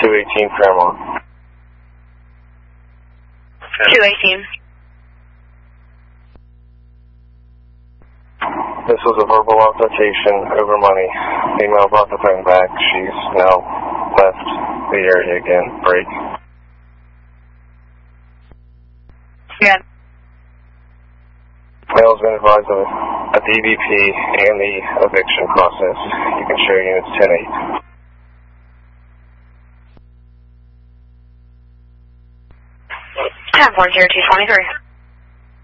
218 Fairmont. 218. This was a verbal altercation over money. Female brought the phone back. She's now left the area again. Break. Yeah. Male's been advised of a DVP and the eviction process. You can show units 10-8. 10-4-0223.